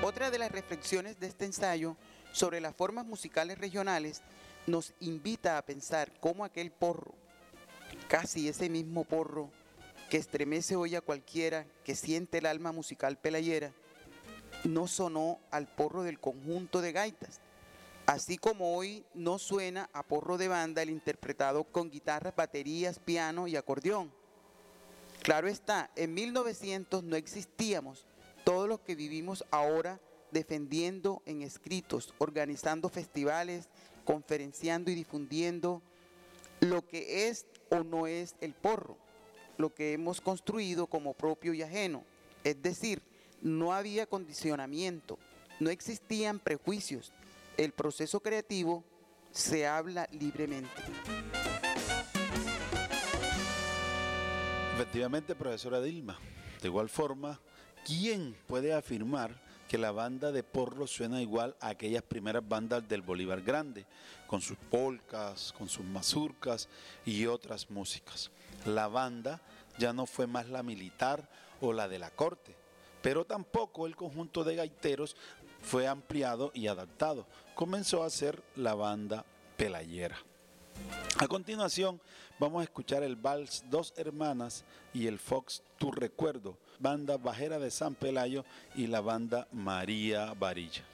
Otra de las reflexiones de este ensayo sobre las formas musicales regionales nos invita a pensar cómo aquel porro, casi ese mismo porro que estremece hoy a cualquiera que siente el alma musical pelayera, no sonó al porro del conjunto de gaitas, así como hoy no suena a porro de banda el interpretado con guitarras, baterías, piano y acordeón. Claro está, en 1900 no existíamos todos los que vivimos ahora defendiendo en escritos, organizando festivales, conferenciando y difundiendo lo que es o no es el porro, lo que hemos construido como propio y ajeno. Es decir, no había condicionamiento, no existían prejuicios. El proceso creativo se habla libremente. Efectivamente, profesora Dilma. De igual forma, ¿quién puede afirmar que la banda de porro suena igual a aquellas primeras bandas del Bolívar Grande, con sus polcas, con sus mazurcas y otras músicas? La banda ya no fue más la militar o la de la corte, pero tampoco el conjunto de gaiteros fue ampliado y adaptado. Comenzó a ser la banda pelayera. A continuación, vamos a escuchar el vals Dos Hermanas y el fox Tu Recuerdo, banda Bajera de San Pelayo y la banda María Varilla.